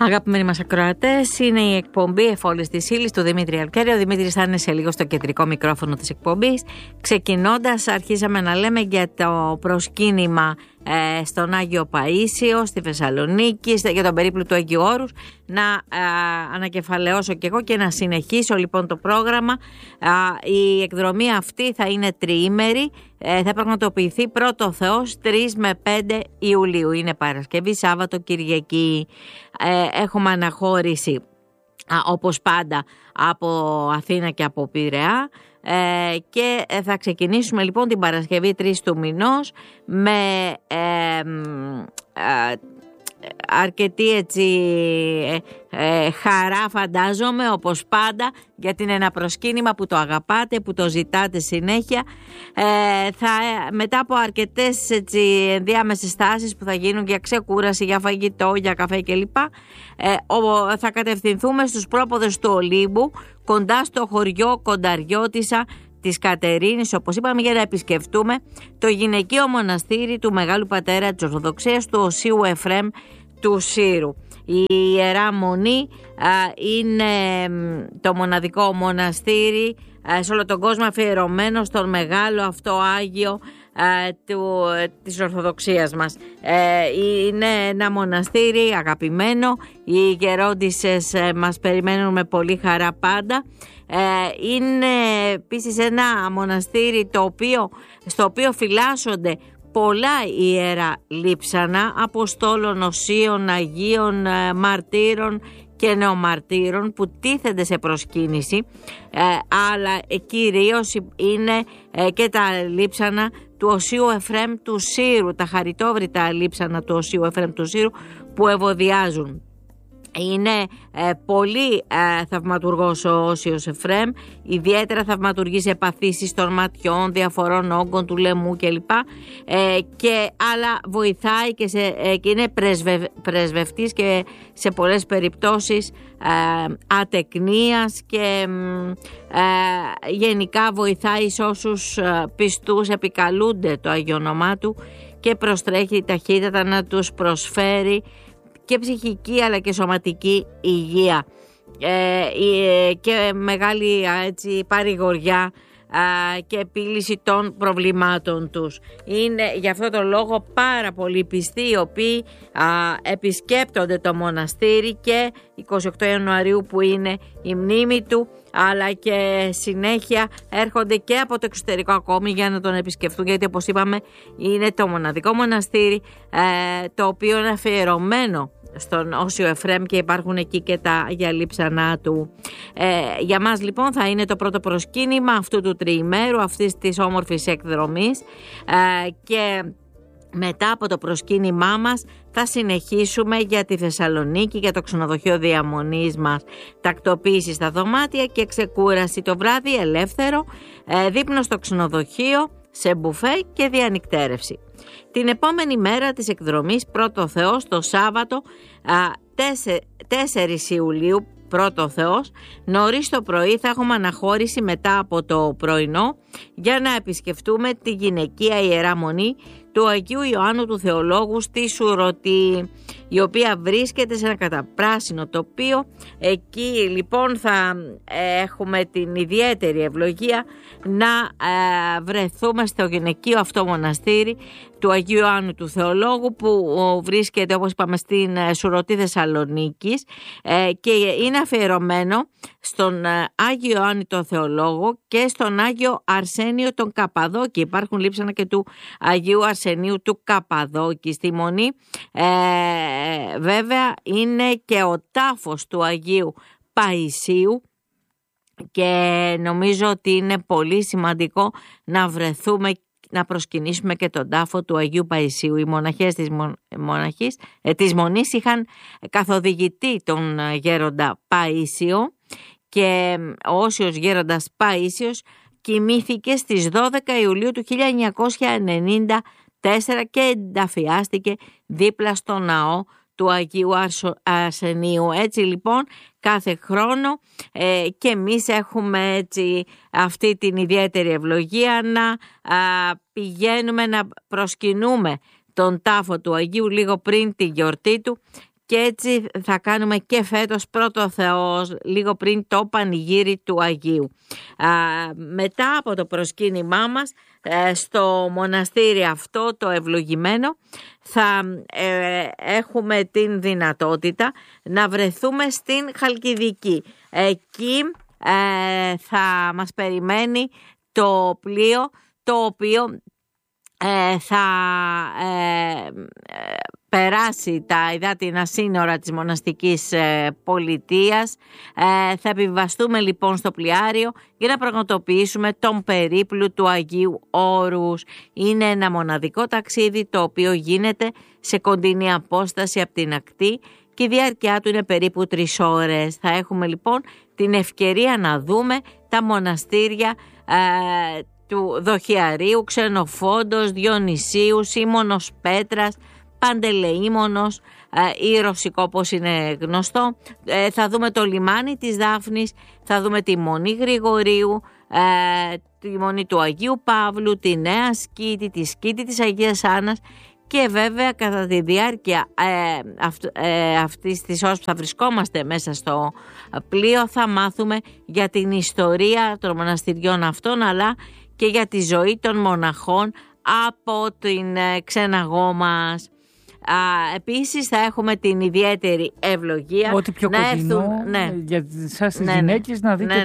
Αγαπημένοι μας ακροατές, είναι η εκπομπή Εφόλης της Ύλης του Δημήτρη Αλκέρη. Ο Δημήτρης θα είναι σε λίγο στο κεντρικό μικρόφωνο της εκπομπής. Ξεκινώντας, αρχίσαμε να λέμε για το προσκύνημα στον Άγιο Παΐσιο, στη Θεσσαλονίκη, για τον περίπλου του Αγίου Όρους. Να ανακεφαλαιώσω και εγώ και να συνεχίσω λοιπόν το πρόγραμμα. Η εκδρομή αυτή θα είναι τριήμερη. Θα πραγματοποιηθεί πρώτο Θεός 3 με 5 Ιουλίου. Είναι Παρασκευή, Σάββατο, Κυριακή. Έχουμε αναχώρηση όπως πάντα από Αθήνα και από Πειραιά. Και θα ξεκινήσουμε λοιπόν την Παρασκευή 3 του μηνός με αρκετή χαρά, φαντάζομαι, όπως πάντα, γιατί είναι ένα προσκύνημα που το αγαπάτε, που το ζητάτε συνέχεια. Μετά από αρκετές ενδιάμεσες στάσεις που θα γίνουν για ξεκούραση, για φαγητό, για καφέ κλπ, θα κατευθυνθούμε στους πρόποδες του Ολύμπου, κοντά στο χωριό Κονταριώτισσα της Κατερίνης, όπως είπαμε, για να επισκεφτούμε το γυναικείο μοναστήρι του Μεγάλου Πατέρα της Ορθοδοξίας, του Οσίου Εφραίμ του Σύρου. Η Ιερά Μονή είναι το μοναδικό μοναστήρι σε όλο τον κόσμο αφιερωμένο στον μεγάλο αυτό Άγιο της Ορθοδοξίας μας. Είναι ένα μοναστήρι αγαπημένο. Οι γερόντισσες μας περιμένουν με πολύ χαρά πάντα. Είναι επίσης ένα μοναστήρι στο οποίο φυλάσσονται πολλά ιερά λείψανα Αποστόλων, Οσίων, Αγίων, Μαρτύρων και Νεομαρτύρων που τίθενται σε προσκύνηση, αλλά κυρίως είναι και τα λείψανα του Οσίου Εφραίμ του Σύρου, τα χαριτόβρητα λείψανα του Οσίου Εφραίμ του Σύρου που ευωδιάζουν. Είναι πολύ θαυματουργός ο Όσιος Εφραίμ, ιδιαίτερα θαυματουργεί σε παθήσεις των ματιών, διαφορών όγκων του λαιμού κλπ. Αλλά βοηθάει και είναι πρεσβευτής και σε πολλές περιπτώσεις ατεκνίας και γενικά βοηθάει σε όσους πιστούς επικαλούνται το Άγιο όνομά του και προστρέχει ταχύτατα να τους προσφέρει και ψυχική αλλά και σωματική υγεία και μεγάλη παρηγοριά και επίλυση των προβλημάτων τους. Είναι γι' αυτό το λόγο πάρα πολύ πιστοί οι οποίοι επισκέπτονται το μοναστήρι και 28 Ιανουαρίου που είναι η μνήμη του, αλλά και συνέχεια έρχονται και από το εξωτερικό ακόμη για να τον επισκεφτούν, γιατί όπως είπαμε είναι το μοναδικό μοναστήρι το οποίο είναι αφιερωμένο στον Όσιο Εφραίμ και υπάρχουν εκεί και τα Αγία Λείψανά του. Για μας λοιπόν θα είναι το πρώτο προσκύνημα αυτού του τριημέρου, αυτής της όμορφης εκδρομής, και μετά από το προσκύνημά μας θα συνεχίσουμε για τη Θεσσαλονίκη, για το ξενοδοχείο διαμονής μας, τακτοποίηση στα δωμάτια και ξεκούραση το βράδυ ελεύθερο, δείπνο στο ξενοδοχείο, σε μπουφέ και διανυκτέρευση. Την επόμενη μέρα της εκδρομής, πρώτο Θεός, το Σάββατο 4 Ιουλίου, πρώτο Θεός, νωρίς το πρωί θα έχουμε αναχώρηση μετά από το πρωινό για να επισκεφτούμε τη γυναικεία Ιερά Μονή του Αγίου Ιωάννου του Θεολόγου στη Σουρωτή, η οποία βρίσκεται σε ένα καταπράσινο τοπίο. Εκεί λοιπόν θα έχουμε την ιδιαίτερη ευλογία να βρεθούμε στο γυναικείο αυτό μοναστήρι του Αγίου Ιωάννου του Θεολόγου που βρίσκεται, όπως είπαμε, στην Σουρωτή Θεσσαλονίκης και είναι αφιερωμένο στον Άγιο Ιωάννη τον Θεολόγο και στον Άγιο Αρσένιο τον Καπαδόκη. Υπάρχουν λείψανα και του Αγίου Αρσενίου του Καπαδόκη στη Μονή. Βέβαια είναι και ο τάφος του Αγίου Παϊσίου και νομίζω ότι είναι πολύ σημαντικό να βρεθούμε να προσκυνήσουμε και τον τάφο του Αγίου Παϊσίου. Οι μοναχές της Μονής είχαν καθοδηγητή τον γέροντα Παΐσιο και ο Όσιος γέροντας Παΐσιος κοιμήθηκε στις 12 Ιουλίου του 1994 και ενταφιάστηκε δίπλα στο ναό του Αγίου Αρσενίου. Έτσι λοιπόν κάθε χρόνο και εμείς έχουμε έτσι αυτή την ιδιαίτερη ευλογία να πηγαίνουμε να προσκυνούμε τον τάφο του Αγίου λίγο πριν τη γιορτή του και έτσι θα κάνουμε και φέτος πρώτο Θεός λίγο πριν το πανηγύρι του Αγίου. Μετά από το προσκύνημά μας στο μοναστήρι αυτό το ευλογημένο θα έχουμε την δυνατότητα να βρεθούμε στην Χαλκιδική. Εκεί θα μας περιμένει το πλοίο το οποίο θα περάσει τα υδάτινα σύνορα της μοναστικής πολιτείας. Θα επιβαστούμε λοιπόν στο πλοιάριο για να πραγματοποιήσουμε τον περίπλου του Αγίου Όρους. Είναι ένα μοναδικό ταξίδι το οποίο γίνεται σε κοντινή απόσταση από την ακτή και η διάρκεια του είναι περίπου 3 ώρες. Θα έχουμε λοιπόν την ευκαιρία να δούμε τα μοναστήρια του Δοχιαρίου, Ξενοφόντος, Διονυσίου, Σίμωνος Πέτρας, Παντελεήμονος, Ήρωσικό όπως είναι γνωστό. Θα δούμε το λιμάνι της Δάφνης, θα δούμε τη Μονή Γρηγορίου, τη Μονή του Αγίου Παύλου, τη Νέα Σκήτη, τη Σκήτη της Αγίας Άννας και βέβαια κατά τη διάρκεια αυτής της ώρας που θα βρισκόμαστε μέσα στο πλοίο θα μάθουμε για την ιστορία των μοναστηριών αυτών αλλά και για τη ζωή των μοναχών από την ξέναγό μας. Επίσης θα έχουμε την ιδιαίτερη ευλογία ό,τι πιο κοντινό για εσάς τις γυναίκες να δείτε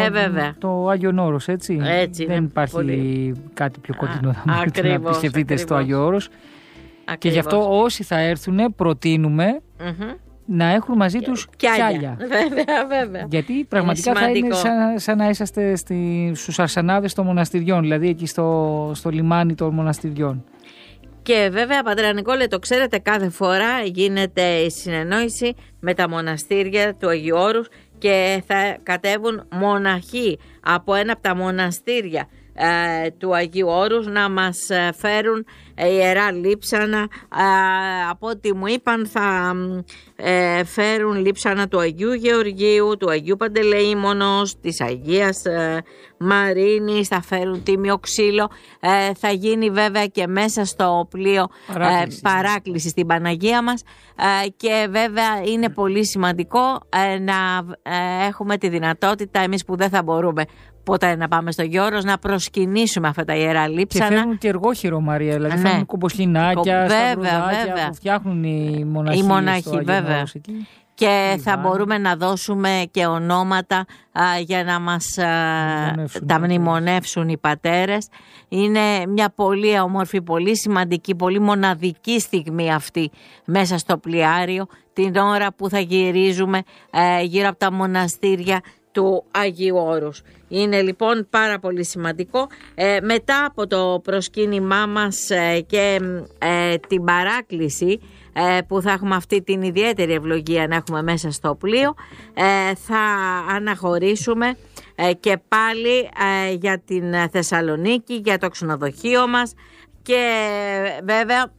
το Άγιον Όρος, έτσι. Δεν υπάρχει πολύ κάτι πιο κοντινό να επισκεφτείτε στο Άγιο Όρος. Και γι' αυτό όσοι θα έρθουν προτείνουμε να έχουν μαζί τους κιάλια. Βέβαια. Γιατί πραγματικά θα είναι σαν να είσαστε στους αρσενάδες των μοναστηριών, δηλαδή εκεί στο λιμάνι των μοναστηριών. Και βέβαια, Πατέρα Νικόλε, το ξέρετε, κάθε φορά γίνεται η συνεννόηση με τα μοναστήρια του Αγίου Όρους και θα κατέβουν μοναχοί από ένα από τα μοναστήρια του Αγίου Όρους να μας φέρουν ιερά λείψανα. Από ό,τι μου είπαν θα φέρουν λείψανα του Αγίου Γεωργίου, του Αγίου Παντελεήμονος, της Αγίας Μαρίνης, θα φέρουν τίμιο ξύλο. Θα γίνει βέβαια και μέσα στο πλοίο παράκληση στην Παναγία μας και βέβαια είναι πολύ σημαντικό να έχουμε τη δυνατότητα εμείς που δεν θα μπορούμε ποτέ να πάμε στο Γιώρος να προσκυνήσουμε αυτά τα ιερά λείψανα. Και φέρνουν και εργόχειρο, Μαρία, δηλαδή φέρνουν κομποσλινάκια, σταυρουδάκια που φτιάχνουν οι μοναχοί στο Άγιο Όρος εκεί. Και θα μπορούμε να δώσουμε και ονόματα για να μας τα μνημονεύσουν οι πατέρες. Είναι μια πολύ όμορφη, πολύ σημαντική, πολύ μοναδική στιγμή αυτή μέσα στο πλοιάριο, την ώρα που θα γυρίζουμε γύρω από τα μοναστήρια του Αγίου Όρους. Είναι λοιπόν πάρα πολύ σημαντικό. Μετά από το προσκύνημά μας και την παράκληση που θα έχουμε αυτή την ιδιαίτερη ευλογία να έχουμε μέσα στο πλοίο, θα αναχωρήσουμε και πάλι για την Θεσσαλονίκη, για το ξενοδοχείο μας και βέβαια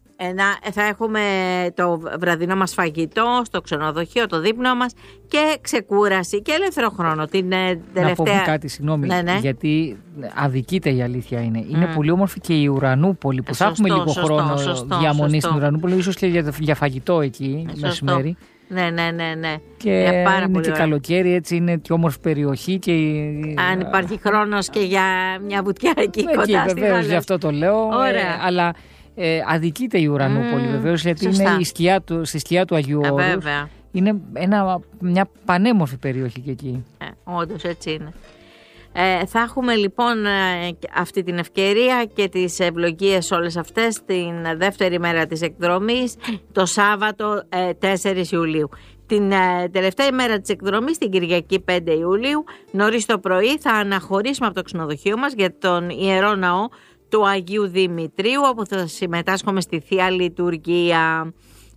θα έχουμε το βραδινό μας φαγητό στο ξενοδοχείο, το δείπνο μας και ξεκούραση και ελεύθερο χρόνο. Την τελευταία... Να πω κάτι, συγγνώμη, γιατί αδικείται η αλήθεια είναι. Είναι πολύ όμορφη και η Ουρανούπολη που θα έχουμε λίγο χρόνο διαμονή στην Ουρανούπολη, ίσως και για φαγητό εκεί μεσημέρι. Ναι. Και πάρα είναι και καλοκαίρι, έτσι είναι και όμορφη περιοχή. Και... αν υπάρχει χρόνος και για μια βουτιά εκεί κοντά στη βεβαίως, γι' αυτό το λέω. Αλλά αδικείται η Ουρανούπολη βεβαίως, γιατί είναι στη σκιά του Αγίου Όρους. Είναι μια πανέμορφη περιοχή και εκεί. Όντως έτσι είναι. Θα έχουμε λοιπόν αυτή την ευκαιρία και τις ευλογίες όλες αυτές την δεύτερη μέρα της εκδρομής, το Σάββατο 4 Ιουλίου. Την τελευταία ημέρα της εκδρομής, την Κυριακή 5 Ιουλίου, νωρίς το πρωί θα αναχωρήσουμε από το ξενοδοχείο μας για τον Ιερό Ναό του Αγίου Δημητρίου, όπου θα συμμετάσχουμε στη Θεία Λειτουργία.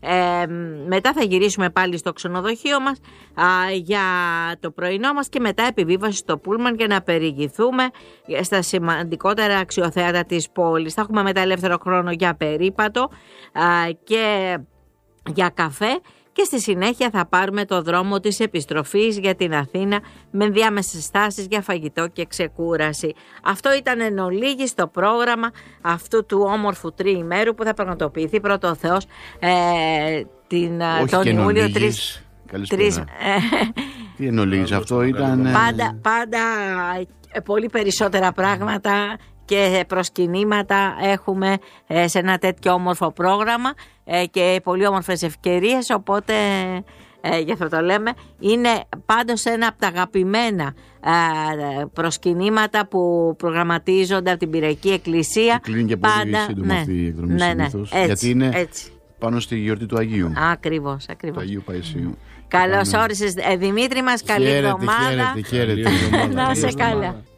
Μετά θα γυρίσουμε πάλι στο ξενοδοχείο μας για το πρωινό μας και μετά επιβίβαση στο πούλμαν για να περιηγηθούμε στα σημαντικότερα αξιοθέατα της πόλης. Θα έχουμε μετά ελεύθερο χρόνο για περίπατο και για καφέ και στη συνέχεια θα πάρουμε το δρόμο της επιστροφής για την Αθήνα με διάμεσες στάσεις για φαγητό και ξεκούραση. Αυτό ήταν εν ολίγης το πρόγραμμα αυτού του όμορφου τριημέρου που θα πραγματοποιηθεί πρώτο ο Θεός τον Ιούλιο. Τι εννοείς, αυτό ήταν... Πάντα πολύ περισσότερα πράγματα και προσκυνήματα έχουμε σε ένα τέτοιο όμορφο πρόγραμμα και πολύ όμορφες ευκαιρίες, οπότε γι' αυτό το λέμε. Είναι πάντως ένα από τα αγαπημένα προσκυνήματα που προγραμματίζονται από την Πυριακή Εκκλησία. Κλείνει και πολύ σύντομα αυτή η εκδρομή συνήθως, γιατί είναι πάνω στη γιορτή του Αγίου. Ακριβώς. Του Αγίου Παϊσίου. Καλώς όρισες, Δημήτρη μας, καλή εβδομάδα. Χαίρετε. Να είσαι καλά.